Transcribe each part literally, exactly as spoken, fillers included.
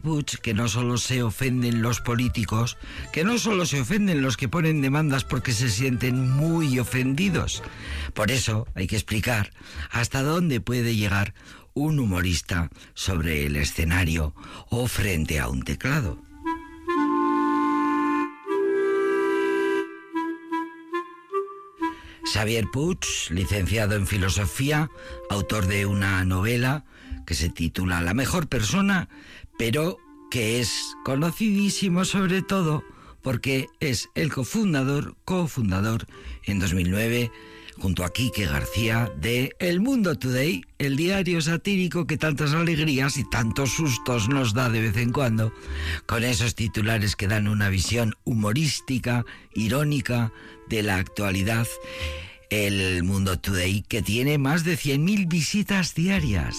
Puig que no solo se ofenden los políticos, que no solo se ofenden los que ponen demandas porque se sienten muy ofendidos. Por eso hay que explicar hasta dónde puede llegar un humorista sobre el escenario o frente a un teclado. Xavier Puig, licenciado en Filosofía, autor de una novela que se titula La mejor persona, pero que es conocidísimo sobre todo porque es el cofundador, cofundador en dos mil nueve, junto a Quique García, de El Mundo Today, el diario satírico que tantas alegrías y tantos sustos nos da de vez en cuando, con esos titulares que dan una visión humorística, irónica de la actualidad. El Mundo Today, que tiene más de cien mil visitas diarias.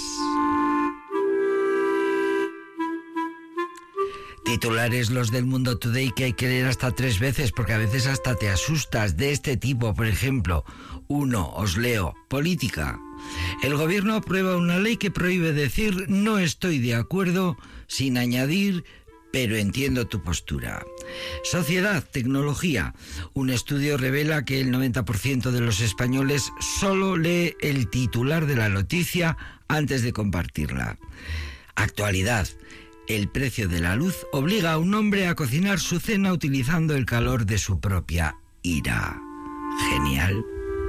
Titulares los del Mundo Today que hay que leer hasta tres veces porque a veces hasta te asustas. De este tipo, por ejemplo, uno, os leo, política. El gobierno aprueba una ley que prohíbe decir no estoy de acuerdo sin añadir pero entiendo tu postura. Sociedad, tecnología. Un estudio revela que el noventa por ciento de los españoles solo lee el titular de la noticia antes de compartirla. Actualidad. El precio de la luz obliga a un hombre a cocinar su cena utilizando el calor de su propia ira. Genial.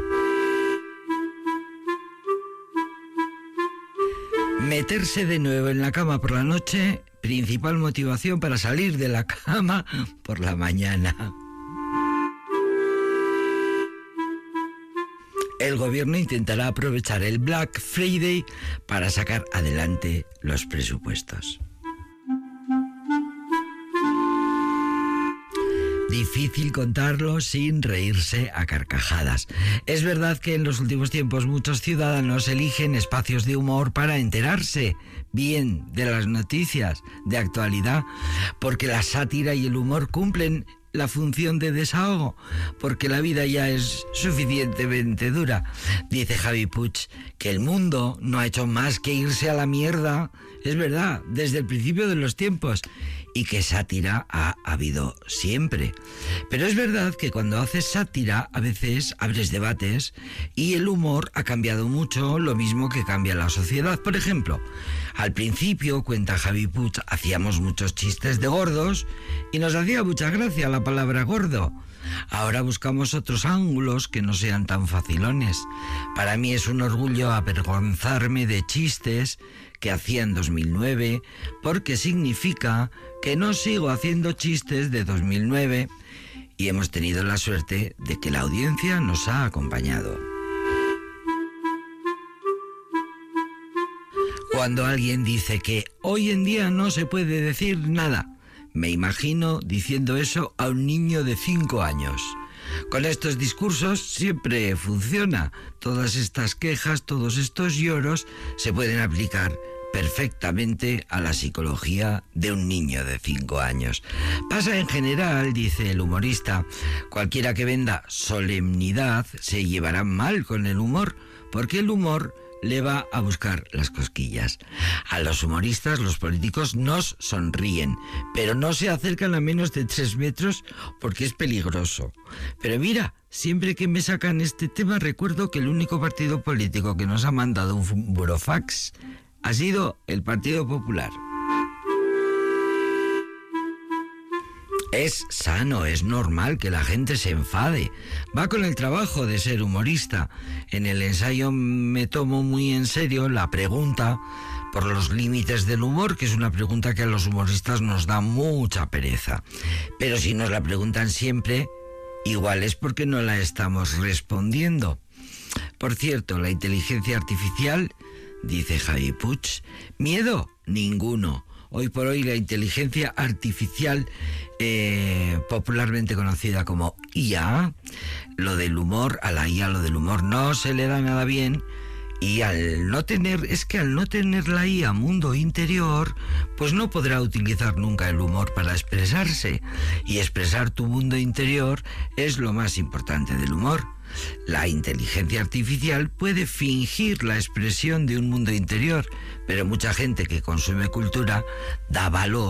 Meterse de nuevo en la cama por la noche, principal motivación para salir de la cama por la mañana. El gobierno intentará aprovechar el Black Friday para sacar adelante los presupuestos. Difícil contarlo sin reírse a carcajadas. Es verdad que en los últimos tiempos muchos ciudadanos eligen espacios de humor para enterarse bien de las noticias de actualidad, porque la sátira y el humor cumplen la función de desahogo, porque la vida ya es suficientemente dura. Dice Xavi Puig que el mundo no ha hecho más que irse a la mierda, es verdad, desde el principio de los tiempos, y que sátira ha habido siempre. Pero es verdad que cuando haces sátira a veces abres debates y el humor ha cambiado mucho, lo mismo que cambia la sociedad. Por ejemplo, al principio, cuenta Xavi Puig, hacíamos muchos chistes de gordos y nos hacía mucha gracia la palabra gordo. Ahora buscamos otros ángulos que no sean tan facilones. Para mí es un orgullo avergonzarme de chistes que hacía en dos mil nueve, porque significa que no sigo haciendo chistes de dos mil nueve y hemos tenido la suerte de que la audiencia nos ha acompañado. Cuando alguien dice que hoy en día no se puede decir nada, me imagino diciendo eso a un niño de cinco años. Con estos discursos siempre funciona. Todas estas quejas, todos estos lloros se pueden aplicar perfectamente a la psicología de un niño de cinco años. Pasa en general, dice el humorista, cualquiera que venda solemnidad se llevará mal con el humor, porque el humor le va a buscar las cosquillas. A los humoristas, los políticos nos sonríen, pero no se acercan a menos de tres metros porque es peligroso. Pero mira, siempre que me sacan este tema recuerdo que el único partido político que nos ha mandado un burofax ha sido el Partido Popular. Es sano, es normal que la gente se enfade. Va con el trabajo de ser humorista. En el ensayo me tomo muy en serio la pregunta por los límites del humor, que es una pregunta que a los humoristas nos da mucha pereza. Pero si nos la preguntan siempre, igual es porque no la estamos respondiendo. Por cierto, la inteligencia artificial, dice Xavi Puig, miedo ninguno. Hoy por hoy la inteligencia artificial, eh, popularmente conocida como I A, lo del humor, a la I A lo del humor no se le da nada bien, y al no tener, es que al no tener la I A mundo interior, pues no podrá utilizar nunca el humor para expresarse, y expresar tu mundo interior es lo más importante del humor. La inteligencia artificial puede fingir la expresión de un mundo interior, pero mucha gente que consume cultura da valor